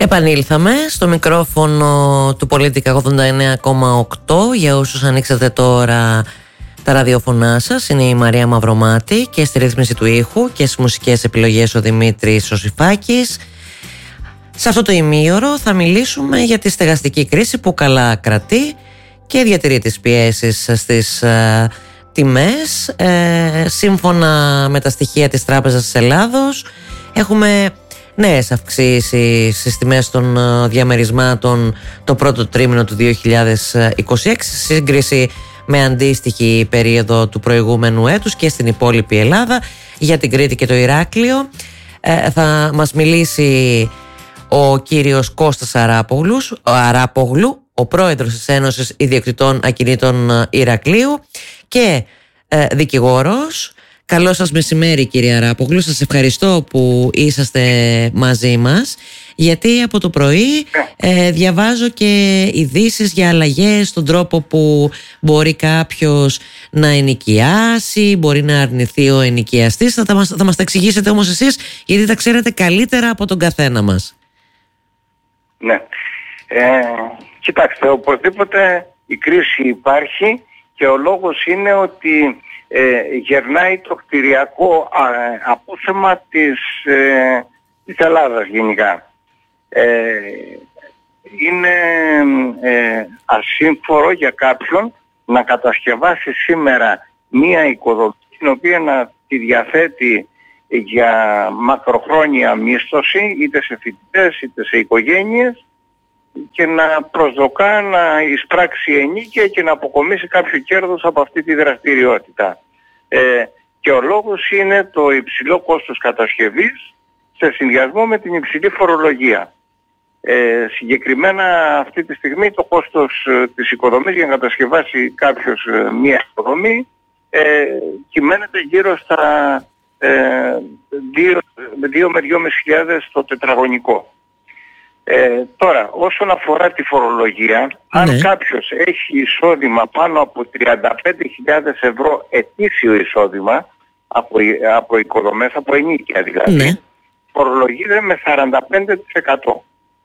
Επανήλθαμε στο μικρόφωνο του Πολίτικα 89,8. Για όσους ανοίξατε τώρα τα ραδιόφωνά σας, είναι η Μαρία Μαυρομάτη και στη ρύθμιση του ήχου και στις μουσικές επιλογές ο Δημήτρης Σωσιφάκης. Σε αυτό το ημίωρο θα μιλήσουμε για τη στεγαστική κρίση που καλά κρατεί και διατηρεί τις πιέσεις στις τιμές. Σύμφωνα με τα στοιχεία της Τράπεζας της Ελλάδος, έχουμε νέες αυξήσεις στις τιμές των διαμερισμάτων το πρώτο τρίμηνο του 2026 σε σύγκριση με αντίστοιχη περίοδο του προηγούμενου έτους και στην υπόλοιπη Ελλάδα. Για την Κρήτη και το Ηράκλειο θα μας μιλήσει ο κύριος Κώστας Αράπογλου, ο πρόεδρος της Ένωσης Ιδιοκτητών Ακινήτων Ηρακλείου και δικηγόρος. Καλό σας μεσημέρι, κύριε Αράπογλου. Σας ευχαριστώ που είσαστε μαζί μας, γιατί από το πρωί διαβάζω και ειδήσεις για αλλαγές στον τρόπο που μπορεί κάποιος να ενοικιάσει, μπορεί να αρνηθεί ο ενοικιαστής. Θα μας τα εξηγήσετε όμως εσείς, γιατί τα ξέρετε καλύτερα από τον καθένα μας. Ναι. Κοιτάξτε, οπωσδήποτε η κρίση υπάρχει και ο λόγος είναι ότι γερνάει το κτηριακό απόθεμα της Ελλάδας γενικά. Είναι ασύμφορο για κάποιον να κατασκευάσει σήμερα μία οικοδομή την οποία να τη διαθέτει για μακροχρόνια μίσθωση, είτε σε φοιτητές είτε σε οικογένειες, και να προσδοκά να εισπράξει ενίκεια και να αποκομίσει κάποιο κέρδος από αυτή τη δραστηριότητα. Και ο λόγος είναι το υψηλό κόστος κατασκευής σε συνδυασμό με την υψηλή φορολογία. Συγκεκριμένα αυτή τη στιγμή το κόστος της οικοδομής για να κατασκευάσει κάποιος μία οικοδομή κυμαίνεται γύρω στα 2 με 2.500 το τετραγωνικό. Τώρα, όσον αφορά τη φορολογία, αν κάποιος έχει εισόδημα πάνω από 35.000 ευρώ ετήσιο εισόδημα από οικοδομές, από ενίκεια δηλαδή, φορολογείται με 45%.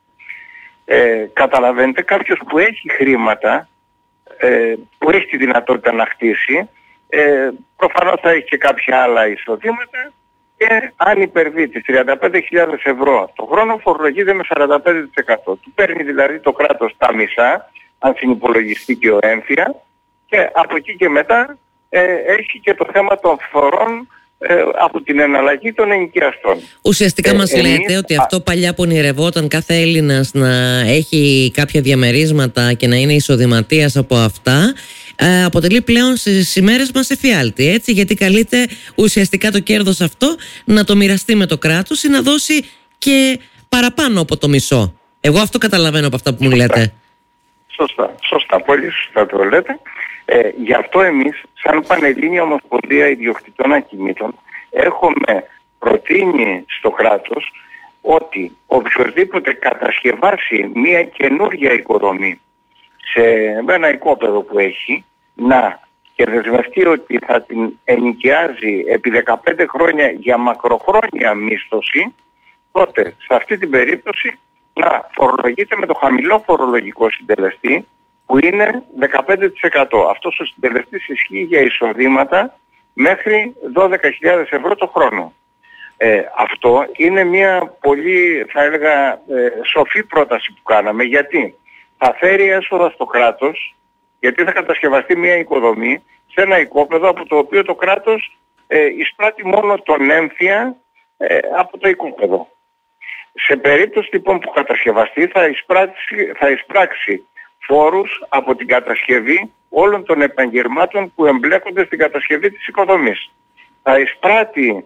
Καταλαβαίνετε, κάποιος που έχει χρήματα, που έχει τη δυνατότητα να χτίσει, προφανώς θα έχει και κάποια άλλα εισοδήματα, και αν υπερβεί τις 35.000 ευρώ το χρόνο φορολογείται με 45%. Του παίρνει δηλαδή το κράτος τα μισά, αν συνυπολογιστεί και ο έμφυα, και από εκεί και μετά έχει και το θέμα των φορών από την εναλλαγή των ενοικιαστών. Ουσιαστικά μας λέτε ότι αυτό παλιά που ονειρευόταν κάθε Έλληνας να έχει κάποια διαμερίσματα και να είναι εισοδηματίας από αυτά, αποτελεί πλέον στις ημέρες μας εφιάλτη, έτσι, γιατί καλείται ουσιαστικά το κέρδος αυτό να το μοιραστεί με το κράτος ή να δώσει και παραπάνω από το μισό. Εγώ αυτό καταλαβαίνω από αυτά που μου λέτε. Σωστά, πολύ σωστά το λέτε. Γι' αυτό εμείς, σαν Πανελλήνια Ομοσπονδία Ιδιοκτητών Ακινήτων, έχουμε προτείνει στο κράτος ότι οποιοδήποτε κατασκευάσει μια καινούργια οικοδομή σε ένα οικόπεδο που έχει, και δεσμευτεί ότι θα την ενοικιάζει επί 15 χρόνια για μακροχρόνια μίσθωση, τότε σε αυτή την περίπτωση να φορολογείται με το χαμηλό φορολογικό συντελεστή, που είναι 15%. Αυτός ο συντελεστής ισχύει για εισοδήματα μέχρι 12.000 ευρώ το χρόνο. Αυτό είναι μια πολύ, θα έλεγα, σοφή πρόταση που κάναμε, γιατί θα φέρει έσοδα στο κράτος, γιατί θα κατασκευαστεί μια οικοδομή σε ένα οικόπεδο από το οποίο το κράτος εισπράττει μόνο τον έμφυα από το οικόπεδο. Σε περίπτωση λοιπόν που κατασκευαστεί θα εισπράξει φόρους από την κατασκευή όλων των επαγγελμάτων που εμπλέκονται στην κατασκευή της οικοδομής. Θα εισπράττει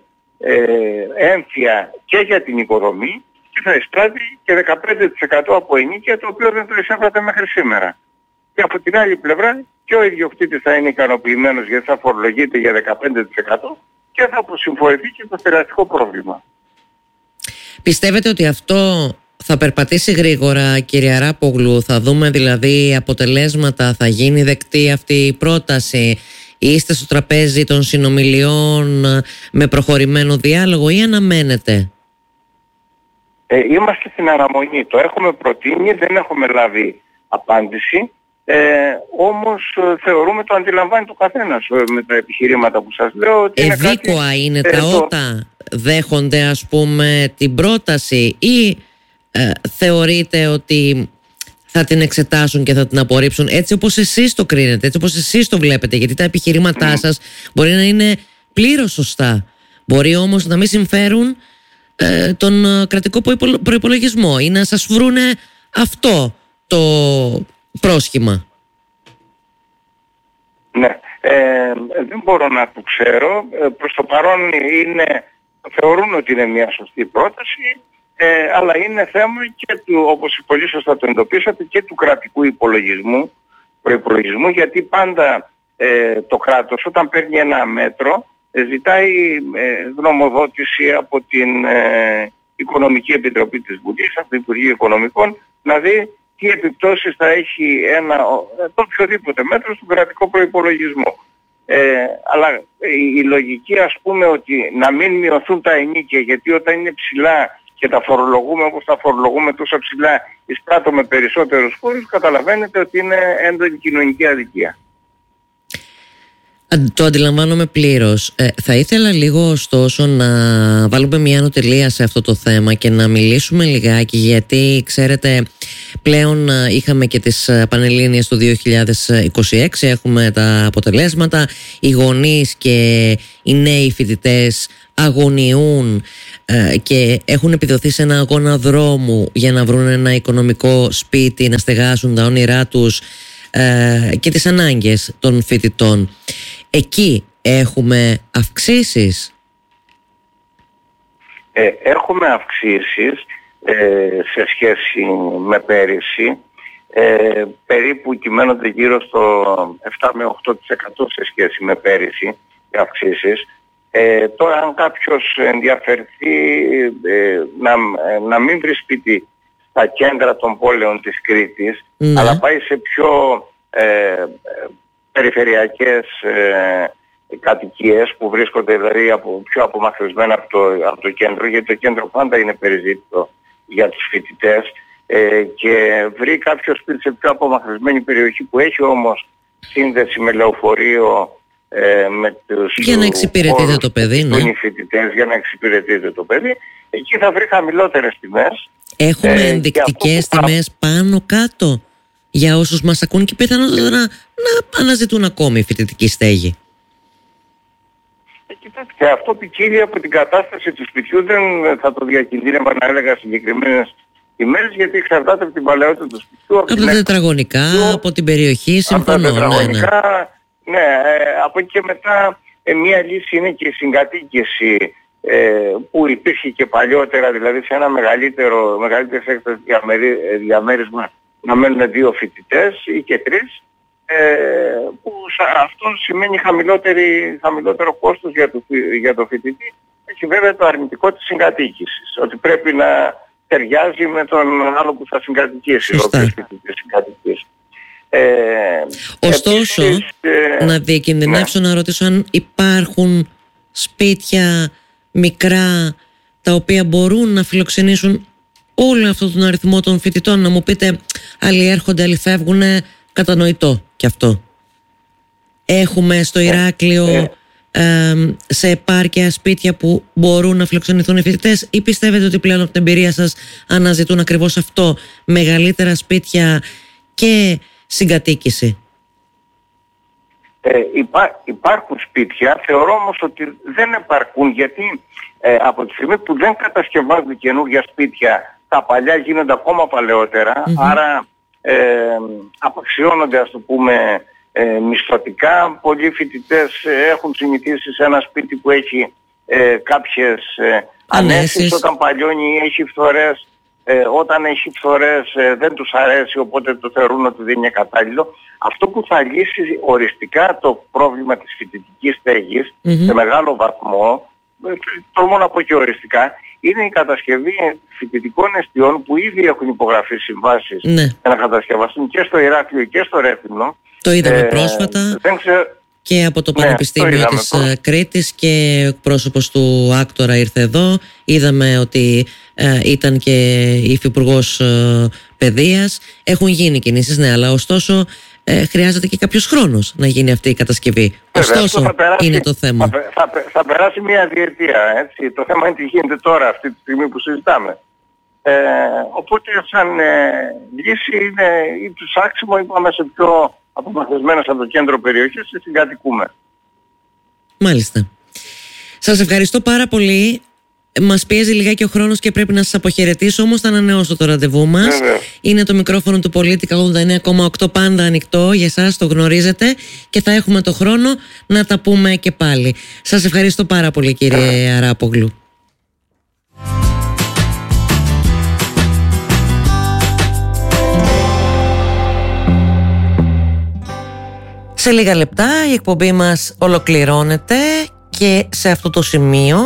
έμφυα και για την οικοδομή και θα εισπράττει και 15% από ενίκεια, το οποίο δεν το εισέφρατε μέχρι σήμερα. Και από την άλλη πλευρά και ο ιδιοκτήτης θα είναι ικανοποιημένος, γιατί θα φορολογείται για 15% και θα αποσυμφορηθεί και το θελαστικό πρόβλημα. Πιστεύετε ότι αυτό θα περπατήσει γρήγορα, κύριε Αράπογλου? Θα δούμε δηλαδή αποτελέσματα, θα γίνει δεκτή αυτή η πρόταση? Είστε στο τραπέζι των συνομιλιών με προχωρημένο διάλογο ή αναμένετε? Είμαστε στην αναμονή. Το έχουμε προτείνει, δεν έχουμε λάβει απάντηση. Όμως θεωρούμε, το αντιλαμβάνει το καθένας με τα επιχειρήματα που σας λέω. Ότι ευήκοα είναι τα ότα, δέχονται ας πούμε την πρόταση, ή θεωρείτε ότι θα την εξετάσουν και θα την απορρίψουν έτσι όπως εσείς το κρίνετε, έτσι όπως εσείς το βλέπετε? Γιατί τα επιχειρήματά σας μπορεί να είναι πλήρως σωστά, μπορεί όμως να μην συμφέρουν τον κρατικό προϋπολογισμό ή να σας βρούνε αυτό το πρόσχημα. Ναι, δεν μπορώ να το ξέρω. Προς το παρόν θεωρούν ότι είναι μια σωστή πρόταση, αλλά είναι θέμα και του, όπως πολύ σωστά το εντοπίσατε, και του κρατικού προϋπολογισμού, γιατί πάντα το κράτος όταν παίρνει ένα μέτρο ζητάει γνωμοδότηση από την Οικονομική Επιτροπή της Βουλής, από το Υπουργείο Οικονομικών, να δει τι επιπτώσεις θα έχει το οποιοδήποτε μέτρο στον κρατικό προϋπολογισμό. Αλλά η λογική, ας πούμε, ότι να μην μειωθούν τα ενοίκια, γιατί όταν είναι ψηλά και τα φορολογούμε όπως τα φορολογούμε τόσο ψηλά, εισπράττουμε περισσότερους φόρους, καταλαβαίνετε ότι είναι έντονη κοινωνική αδικία. Το αντιλαμβάνομαι πλήρως. Θα ήθελα λίγο ωστόσο να βάλουμε μια ανωτελεία σε αυτό το θέμα και να μιλήσουμε λιγάκι, γιατί ξέρετε πλέον είχαμε και τις Πανελλήνιες του 2026, έχουμε τα αποτελέσματα, οι γονείς και οι νέοι φοιτητές αγωνιούν και έχουν επιδοθεί σε ένα αγώνα δρόμου για να βρουν ένα οικονομικό σπίτι, να στεγάσουν τα όνειρά τους και τις ανάγκες των φοιτητών. Εκεί έχουμε αυξήσεις? Έχουμε αυξήσεις σε σχέση με πέρυσι. Περίπου κυμαίνονται γύρω στο 7 με 8% σε σχέση με πέρυσι οι αυξήσεις. Τώρα αν κάποιος ενδιαφερθεί να μην βρει σπίτι στα κέντρα των πόλεων της Κρήτης, αλλά πάει σε πιο περιφερειακές κατοικίες που βρίσκονται δηλαδή πιο απομακρυσμένα από το κέντρο, γιατί το κέντρο πάντα είναι περιζήτητο για τους φοιτητές, και βρει κάποιο σπίτι σε πιο απομακρυσμένη περιοχή που έχει όμως σύνδεση με λεωφορείο, με τους για να εξυπηρετείται το παιδί, ναι. Φοιτητές, για να εξυπηρετείται το παιδί, εκεί θα βρει χαμηλότερες τιμές. Έχουμε ενδεικτικές τιμές πάνω κάτω για όσους μας ακούν και πιθανότατα να αναζητούν ακόμη φοιτητική στέγη? Κοιτάξτε, αυτό ποικίλει από την κατάσταση του σπιτιού. Δεν θα το διακινδύνευα να έλεγα συγκεκριμένες τιμές, γιατί εξαρτάται από την παλαιότητα του σπιτιού. Από τα τετραγωνικά, από την περιοχή, συμφωνώ. Από τα τετραγωνικά, ναι, από εκεί και μετά μία λύση είναι και η συγκατοίκηση, που υπήρχε και παλιότερα, δηλαδή σε ένα μεγαλύτερες έκταση διαμέρισμα να μένουν 2 φοιτητές ή και 3, που αυτό σημαίνει χαμηλότερο κόστος για το φοιτητή. Έχει βέβαια το αρνητικό της συγκατοίκησης, ότι πρέπει να ταιριάζει με τον άλλο που θα συγκατοικήσει. Ωστόσο, να διακινδυνεύσω, να ρωτήσω αν υπάρχουν σπίτια μικρά τα οποία μπορούν να φιλοξενήσουν όλο αυτόν τον αριθμό των φοιτητών. Να μου πείτε, άλλοι έρχονται, άλλοι φεύγουν, κατανοητό κι αυτό. Έχουμε στο Ηράκλειο σε επάρκεια σπίτια που μπορούν να φιλοξενηθούν οι φοιτητές, ή πιστεύετε ότι πλέον από την εμπειρία σας αναζητούν ακριβώς αυτό, μεγαλύτερα σπίτια και συγκατοίκηση? Υπάρχουν σπίτια, θεωρώ όμως ότι δεν επαρκούν, γιατί από τη στιγμή που δεν κατασκευάζονται καινούργια σπίτια, τα παλιά γίνονται ακόμα παλαιότερα, άρα απαξιώνονται, ας το πούμε, μισθωτικά. Πολλοί φοιτητές έχουν συνηθίσει σε ένα σπίτι που έχει κάποιες ανέσεις, όταν παλιώνει ή έχει φθορές. Όταν έχει φθορές δεν τους αρέσει, οπότε το θεωρούν ότι δεν είναι κατάλληλο. Αυτό που θα λύσει οριστικά το πρόβλημα της φοιτητικής στέγης σε μεγάλο βαθμό, τολμώ να πω και οριστικά, είναι η κατασκευή φοιτητικών εστιών που ήδη έχουν υπογραφεί συμβάσεις για να κατασκευαστούν και στο Ηράκλειο και στο Ρέθυμνο. Το είδαμε πρόσφατα. και από το Πανεπιστήμιο της Κρήτης και πρόσωπος του Άκτορα ήρθε εδώ. Είδαμε ότι ήταν και η Υφυπουργός Παιδείας. Έχουν γίνει κινήσεις, ναι, αλλά ωστόσο χρειάζεται και κάποιος χρόνος να γίνει αυτή η κατασκευή. Ωστόσο είναι το θέμα. Θα περάσει μια διετία, έτσι. Το θέμα είναι τι γίνεται τώρα, αυτή τη στιγμή που συζητάμε. Οπότε σαν λύση είναι ή του άξιμο, είπαμε, σε πιο απομακρυσμένες από το κέντρο περιοχής και συγκατοικούμε. Μάλιστα. Σας ευχαριστώ πάρα πολύ. Μας πιέζει λιγάκι ο χρόνος και πρέπει να σας αποχαιρετήσω, όμως θα ανανεώσω το ραντεβού μας. Είναι το μικρόφωνο του Πολίτικα 89,8 πάντα ανοιχτό για εσάς, το γνωρίζετε, και θα έχουμε το χρόνο να τα πούμε και πάλι. Σας ευχαριστώ πάρα πολύ, κύριε Αράπογλου. Σε λίγα λεπτά η εκπομπή μας ολοκληρώνεται και σε αυτό το σημείο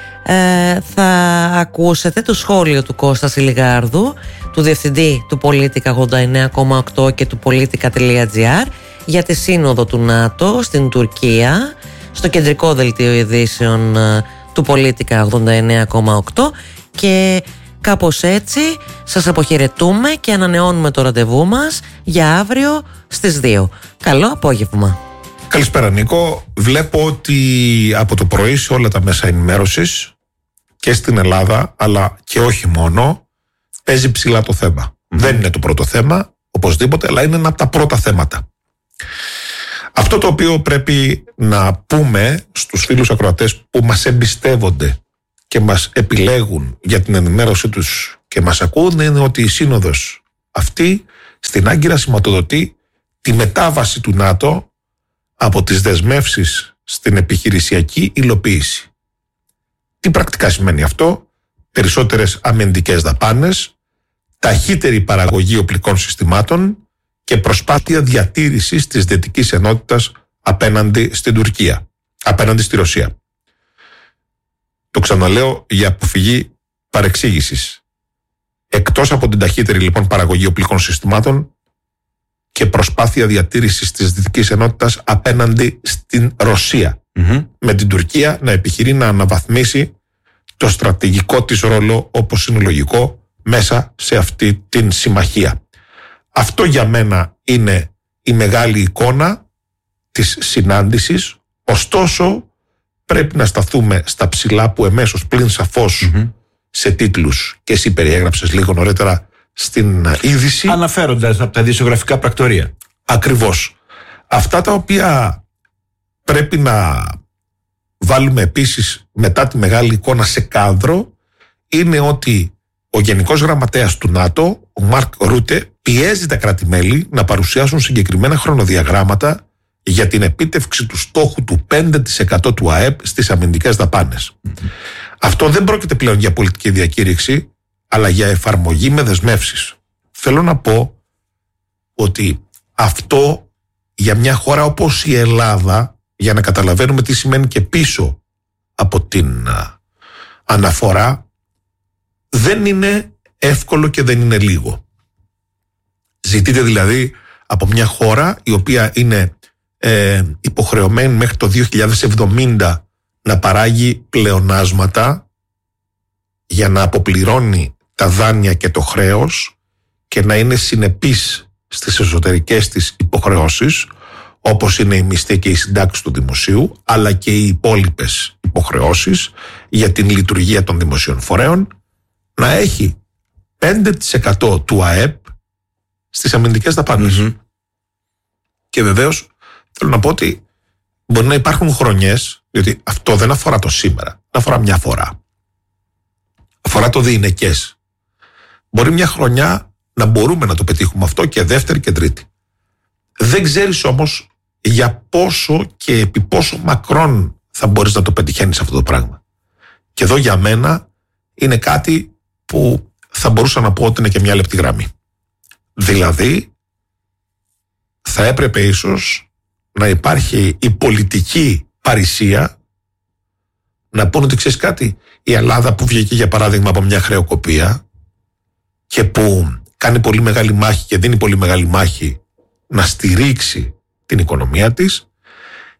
θα ακούσετε το σχόλιο του Κώστα Σιλιγάρδου, του Διευθυντή του Πολίτικα 89,8 και του Politica.gr για τη σύνοδο του ΝΑΤΟ στην Τουρκία, στο κεντρικό δελτίο ειδήσεων του Πολίτικα 89,8, και κάπως έτσι σας αποχαιρετούμε και ανανεώνουμε το ραντεβού μας για αύριο στις 2. Καλό απόγευμα. Καλησπέρα, Νίκο. Βλέπω ότι από το πρωί σε όλα τα μέσα ενημέρωσης και στην Ελλάδα, αλλά και όχι μόνο, παίζει ψηλά το θέμα. Δεν είναι το πρώτο θέμα, οπωσδήποτε, αλλά είναι ένα από τα πρώτα θέματα. Αυτό το οποίο πρέπει να πούμε στους φίλους ακροατές που μας εμπιστεύονται και μας επιλέγουν για την ενημέρωσή τους και μας ακούν, είναι ότι η σύνοδος αυτή στην Άγκυρα σηματοδοτεί τη μετάβαση του ΝΑΤΟ από τις δεσμεύσεις στην επιχειρησιακή υλοποίηση. Τι πρακτικά σημαίνει αυτό? Περισσότερες αμυντικές δαπάνες, ταχύτερη παραγωγή οπλικών συστημάτων και προσπάθεια διατήρησης της δυτικής ενότητας απέναντι στην Τουρκία, απέναντι στη Ρωσία. Το ξαναλέω για αποφυγή παρεξήγησης. Εκτός από την ταχύτερη λοιπόν παραγωγή οπλικών συστημάτων και προσπάθεια διατήρησης της δυτικής ενότητας απέναντι στην Ρωσία, με την Τουρκία να επιχειρεί να αναβαθμίσει το στρατηγικό της ρόλο, όπως είναι λογικό, μέσα σε αυτή την συμμαχία. Αυτό για μένα είναι η μεγάλη εικόνα της συνάντησης. Ωστόσο πρέπει να σταθούμε στα ψηλά που εμέσως πλην σαφώς σε τίτλους, και εσύ περιέγραψες λίγο νωρίτερα στην είδηση, αναφέροντας από τα ειδησιογραφικά πρακτορία. Ακριβώς. Αυτά τα οποία πρέπει να βάλουμε επίσης μετά τη μεγάλη εικόνα σε κάδρο είναι ότι ο Γενικός Γραμματέας του ΝΑΤΟ, ο Μαρκ Ρούτε, πιέζει τα κράτη-μέλη να παρουσιάσουν συγκεκριμένα χρονοδιαγράμματα για την επίτευξη του στόχου του 5% του ΑΕΠ στις αμυντικές δαπάνες. Αυτό δεν πρόκειται πλέον για πολιτική διακήρυξη, αλλά για εφαρμογή με δεσμεύσεις. Θέλω να πω ότι αυτό για μια χώρα όπως η Ελλάδα, για να καταλαβαίνουμε τι σημαίνει και πίσω από την αναφορά, δεν είναι εύκολο και δεν είναι λίγο. Ζητείτε δηλαδή από μια χώρα η οποία είναι υποχρεωμένη μέχρι το 2070 να παράγει πλεονάσματα για να αποπληρώνει τα δάνεια και το χρέος και να είναι συνεπής στις εσωτερικές της υποχρεώσεις, όπως είναι η μισθή και η συντάξη του δημοσίου, αλλά και οι υπόλοιπες υποχρεώσεις για την λειτουργία των δημοσίων φορέων, να έχει 5% του ΑΕΠ στις αμυντικές δαπάνες. Και βεβαίως θέλω να πω ότι μπορεί να υπάρχουν χρονιές, διότι αυτό δεν αφορά το σήμερα, αφορά μια φορά. Αφορά το διηνεκές. Μπορεί μια χρονιά να μπορούμε να το πετύχουμε αυτό και δεύτερη και τρίτη. Δεν ξέρεις όμως για πόσο και επί πόσο μακρόν θα μπορείς να το πετυχαίνεις αυτό το πράγμα. Και εδώ για μένα είναι κάτι που θα μπορούσα να πω ότι είναι και μια λεπτή γραμμή. Δηλαδή θα έπρεπε ίσως να υπάρχει η πολιτική παρησία να πούνε ότι ξέρεις κάτι, η Ελλάδα που βγήκε για παράδειγμα από μια χρεοκοπία και που κάνει πολύ μεγάλη μάχη και δίνει πολύ μεγάλη μάχη να στηρίξει την οικονομία της,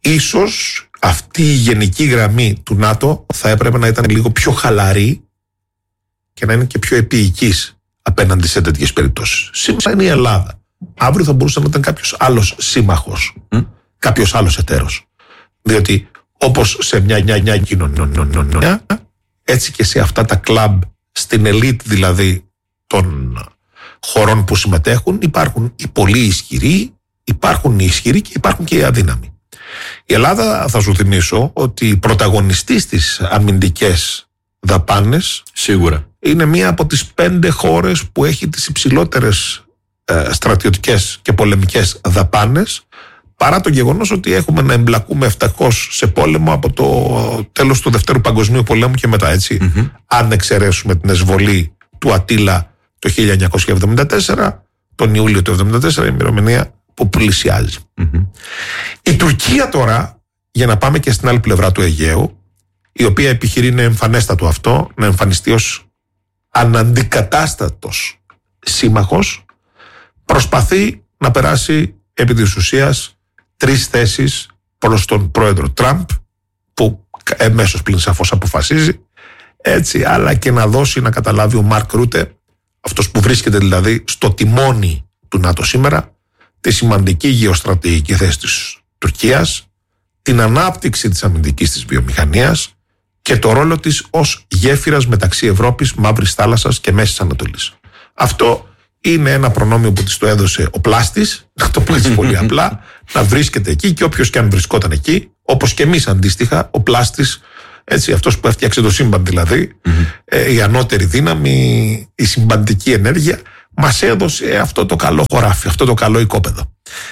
ίσως αυτή η γενική γραμμή του ΝΑΤΟ θα έπρεπε να ήταν λίγο πιο χαλαρή και να είναι και πιο επίοικης απέναντι σε τέτοιες περιπτώσεις. Σήμερα είναι η Ελλάδα. Αύριο θα μπορούσε να ήταν κάποιος άλλος σύμμαχος, κάποιος άλλος εταίρος. Διότι όπως σε μια κοινωνία, έτσι και σε αυτά τα κλαμπ, στην ελίτ δηλαδή των χωρών που συμμετέχουν, υπάρχουν οι πολύ ισχυροί, υπάρχουν οι ισχυροί και υπάρχουν και οι αδύναμοι. Η Ελλάδα, θα σου θυμίσω, ότι πρωταγωνιστής στις αμυντικές δαπάνες σίγουρα είναι μία από τις 5 χώρες που έχει τις υψηλότερες στρατιωτικές και πολεμικές δαπάνες, παρά το γεγονός ότι έχουμε να εμπλακούμε ευτυχώς σε πόλεμο από το τέλος του Δευτέρου Παγκοσμίου Πολέμου και μετά, έτσι. Αν εξαιρέσουμε την εισβολή του Ατήλα το 1974, τον Ιούλιο του 1974, η ημερομηνία που πλησιάζει. Η Τουρκία τώρα, για να πάμε και στην άλλη πλευρά του Αιγαίου, η οποία επιχειρεί, είναι εμφανέστατο αυτό, να εμφανιστεί ως αναντικατάστατος σύμμαχος, προσπαθεί να περάσει επί της ουσίας 3 θέσεις προς τον πρόεδρο Τραμπ, που εμέσως πλην σαφώς αποφασίζει, έτσι, αλλά και να δώσει να καταλάβει ο Μαρκ Ρούτε, αυτός που βρίσκεται δηλαδή στο τιμόνι του ΝΑΤΟ σήμερα, τη σημαντική γεωστρατηγική θέση της Τουρκίας, την ανάπτυξη της αμυντικής της βιομηχανίας και το ρόλο της ως γέφυρας μεταξύ Ευρώπης, Μαύρης Θάλασσας και Μέσης Ανατολής. Αυτό είναι ένα προνόμιο που της το έδωσε ο πλάστης, να το πω έτσι πολύ απλά, να βρίσκεται εκεί, και όποιος και αν βρισκόταν εκεί, όπως και εμείς αντίστοιχα, ο πλάστης, έτσι, αυτός που έφτιαξε το σύμπαν δηλαδή, η ανώτερη δύναμη, η συμπαντική ενέργεια, μας έδωσε αυτό το καλό χωράφι, αυτό το καλό οικόπεδο.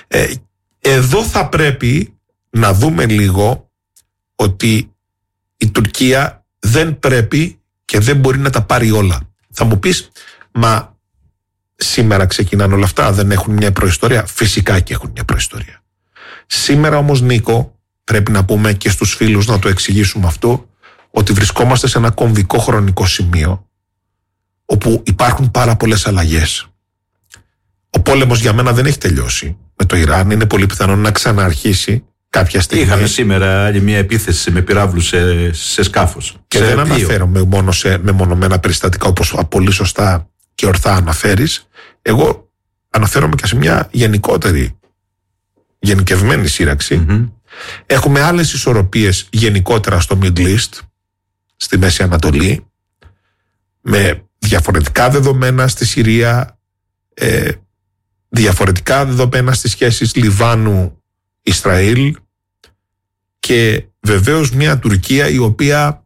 Εδώ θα πρέπει να δούμε λίγο ότι η Τουρκία δεν πρέπει και δεν μπορεί να τα πάρει όλα. Θα μου πεις, μα σήμερα ξεκινάνε όλα αυτά, δεν έχουν μια προϊστορία? Φυσικά και έχουν μια προϊστορία. Σήμερα όμως, Νίκο, πρέπει να πούμε και στους φίλους να το εξηγήσουμε αυτό, ότι βρισκόμαστε σε ένα κομβικό χρονικό σημείο όπου υπάρχουν πάρα πολλές αλλαγές. Ο πόλεμος για μένα δεν έχει τελειώσει με το Ιράν, είναι πολύ πιθανό να ξαναρχίσει κάποια στιγμή. Είχαμε σήμερα άλλη μια επίθεση με πυράβλους σε σκάφος. Και δεν αναφέρομαι μόνο σε μεμονωμένα περιστατικά, όπως πολύ σωστά και ορθά αναφέρεις. Εγώ αναφέρομαι και σε μια γενικευμένη σύραξη. Έχουμε άλλες ισορροπίες γενικότερα στο Middle East, στη Μέση Ανατολή, με διαφορετικά δεδομένα στη Συρία, διαφορετικά δεδομένα στις σχέσεις Λιβάνου-Ισραήλ, και βεβαίως μια Τουρκία η οποία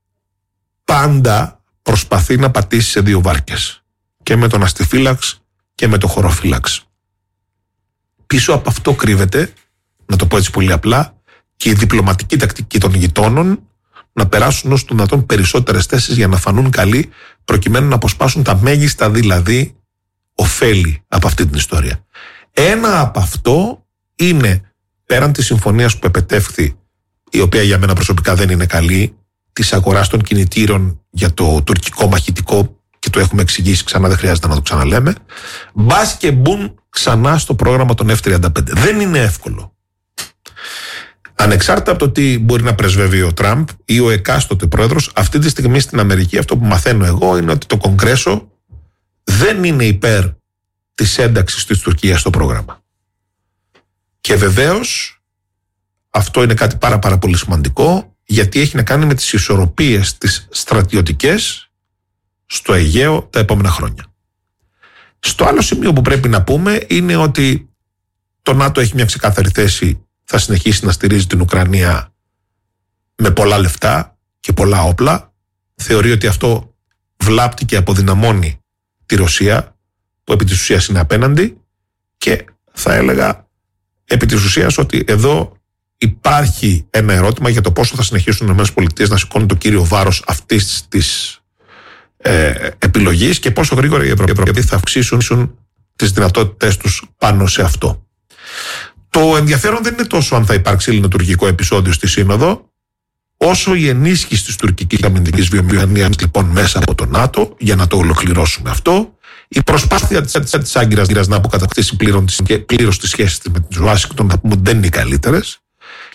πάντα προσπαθεί να πατήσει σε 2 βάρκες, και με τον αστιφύλαξ και με τον χωροφύλαξ. Πίσω από αυτό κρύβεται, να το πω έτσι πολύ απλά, και η διπλωματική τακτική των γειτόνων να περάσουν όσο το δυνατόν περισσότερες θέσεις για να φανούν καλοί, προκειμένου να αποσπάσουν τα μέγιστα δηλαδή ωφέλη από αυτή την ιστορία. Ένα από αυτό είναι, πέραν της συμφωνίας που επετεύχθη, η οποία για μένα προσωπικά δεν είναι καλή, της αγοράς των κινητήρων για το τουρκικό μαχητικό, και το έχουμε εξηγήσει ξανά, δεν χρειάζεται να το ξαναλέμε, μπας και μπουν ξανά στο πρόγραμμα των F-35. Δεν είναι εύκολο. Ανεξάρτητα από το τι μπορεί να πρεσβεύει ο Τραμπ ή ο εκάστοτε πρόεδρος, αυτή τη στιγμή στην Αμερική αυτό που μαθαίνω εγώ είναι ότι το Κογκρέσο δεν είναι υπέρ της ένταξης της Τουρκίας στο πρόγραμμα. Και βεβαίως αυτό είναι κάτι πάρα πολύ σημαντικό, γιατί έχει να κάνει με τις ισορροπίες τις στρατιωτικές στο Αιγαίο τα επόμενα χρόνια. Στο άλλο σημείο που πρέπει να πούμε είναι ότι το ΝΑΤΟ έχει μια ξεκάθαρη θέση, θα συνεχίσει να στηρίζει την Ουκρανία με πολλά λεφτά και πολλά όπλα. Θεωρεί ότι αυτό βλάπτει και αποδυναμώνει τη Ρωσία, που επί της ουσίας είναι απέναντι, και θα έλεγα επί της ουσίας ότι εδώ υπάρχει ένα ερώτημα για το πόσο θα συνεχίσουν οι ΗΠΑ να σηκώνουν το κύριο βάρος αυτής της επιλογής και πόσο γρήγορα οι Ευρωπαίοι θα αυξήσουν τις δυνατότητες τους πάνω σε αυτό. Το ενδιαφέρον δεν είναι τόσο αν θα υπάρξει ελληνοτουρκικό επεισόδιο στη Σύνοδο, όσο η ενίσχυση της τουρκικής αμυντικής βιομηχανίας λοιπόν μέσα από το ΝΑΤΟ, για να το ολοκληρώσουμε αυτό, η προσπάθεια της Άγκυρας να αποκατακτήσει πλήρως τις σχέσεις με την Ουάσιγκτον, να πούμε ότι δεν είναι οι καλύτερες,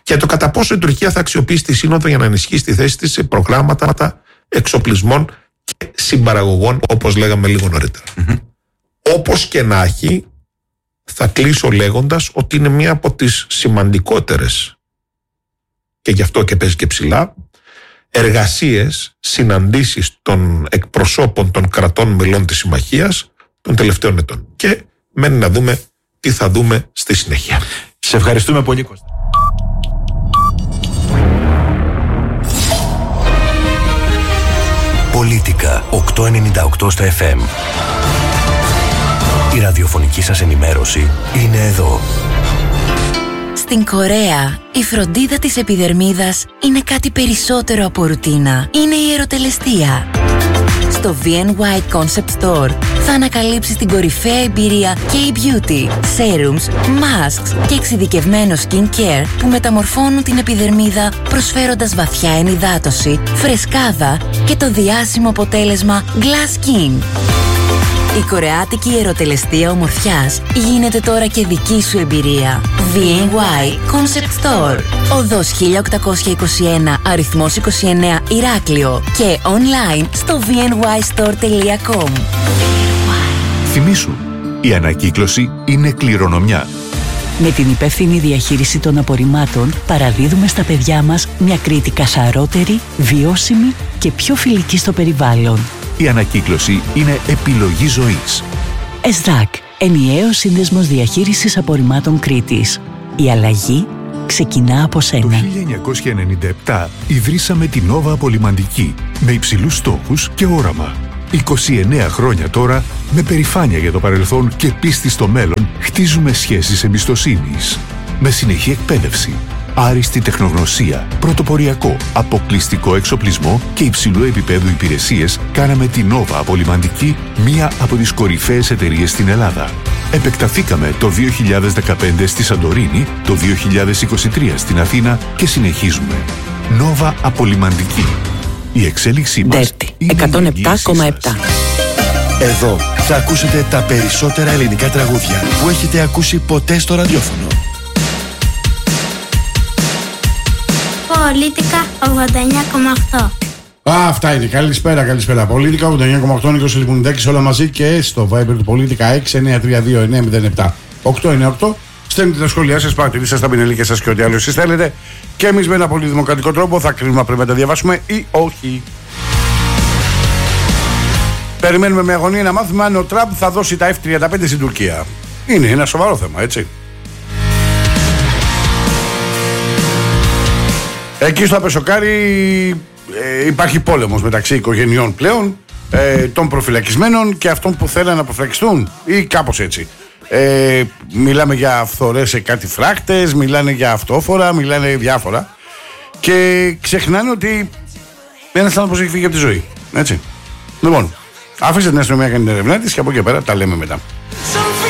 και το κατά πόσο η Τουρκία θα αξιοποιήσει τη Σύνοδο για να ενισχύσει τη θέση της σε προγράμματα εξοπλισμών και συμπαραγωγών, όπως λέγαμε λίγο νωρίτερα. Όπως και να έχει, θα κλείσω λέγοντας ότι είναι μία από τις σημαντικότερες, και γι' αυτό και παίζει και ψηλά, εργασίες, συναντήσεις των εκπροσώπων των κρατών μελών της Συμμαχίας των τελευταίων ετών. Και μένει να δούμε τι θα δούμε στη συνέχεια. Σε ευχαριστούμε πολύ, Κώστα. Πολίτικα 898 στο FM. Η ραδιοφωνική σας ενημέρωση είναι εδώ. Στην Κορέα, η φροντίδα της επιδερμίδας είναι κάτι περισσότερο από ρουτίνα. Είναι η ερωτελεστία. Στο VNY Concept Store θα ανακαλύψεις την κορυφαία εμπειρία K-Beauty, serums, masks και εξειδικευμένο skincare που μεταμορφώνουν την επιδερμίδα προσφέροντας βαθιά ενυδάτωση, φρεσκάδα και το διάσημο αποτέλεσμα Glass Skin. Η κορεάτικη ερωτελεστία ομορφιάς γίνεται τώρα και δική σου εμπειρία. VNY Concept Store. Οδός 1821, αριθμός 29, Ηράκλειο και online στο vnystore.com. Θυμήσου, η ανακύκλωση είναι κληρονομιά. Με την υπεύθυνη διαχείριση των απορριμμάτων παραδίδουμε στα παιδιά μας μια Κρήτη καθαρότερη, βιώσιμη και πιο φιλική στο περιβάλλον. Η ανακύκλωση είναι επιλογή ζωής. ΕΣΔΑΚ, ενιαίος σύνδεσμος διαχείρισης απορριμμάτων Κρήτης. Η αλλαγή ξεκινά από σένα. Το 1997 ιδρύσαμε την Nova Απολυμαντική με υψηλούς στόχους και όραμα. 29 χρόνια τώρα, με περηφάνεια για το παρελθόν και πίστη στο μέλλον, χτίζουμε σχέσεις εμπιστοσύνης. Με συνεχή εκπαίδευση, άριστη τεχνογνωσία, πρωτοποριακό, αποκλειστικό εξοπλισμό και υψηλού επίπεδου υπηρεσίες, κάναμε την Nova Απολυμαντική μία από τις κορυφαίες εταιρείες στην Ελλάδα. Επεκταθήκαμε το 2015 στη Σαντορίνη, το 2023 στην Αθήνα και συνεχίζουμε. Nova Απολυμαντική. Η εξέλιξή μας είναι 107,7. Εδώ θα ακούσετε τα περισσότερα ελληνικά τραγούδια που έχετε ακούσει ποτέ στο ραδιόφωνο. Πολίτικα 89,8. Αυτά είναι. Καλησπέρα. Πολίτικα 89,8. Νίκος Λιπουνιδάκης, όλα μαζί και στο Viber του Πολίτικα 6932907 Στέλνετε τα σχόλιά σας, παρατηρήσεις σας, τα πινελίκια σας και ό,τι άλλο εσείς θέλετε. Και εμείς με ένα πολύ δημοκρατικό τρόπο θα κρίνουμε αν πρέπει να τα διαβάσουμε ή όχι. Περιμένουμε με αγωνία να μάθουμε αν ο Τραμπ θα δώσει τα F-35 στην Τουρκία. Είναι ένα σοβαρό θέμα, έτσι. Εκεί στο Απεσοκάρι υπάρχει πόλεμος μεταξύ οικογενειών πλέον, των προφυλακισμένων και αυτών που θέλουν να προφυλακιστούν ή κάπως έτσι. Μιλάμε για φθορές σε κάτι φράκτες, μιλάνε για αυτόφορα, μιλάνε διάφορα και ξεχνάνε ότι ένας άνθρωπος έχει φύγει από τη ζωή, έτσι. Λοιπόν, αφήστε την αστυνομία να κάνει την ερευνά της και από εκεί πέρα τα λέμε μετά.